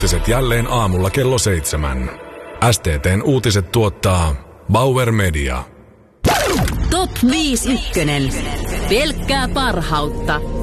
Uutiset jälleen aamulla kello 7. STT:n uutiset tuottaa Bauer Media. Top 5 ykkönen. Pelkkää parhautta.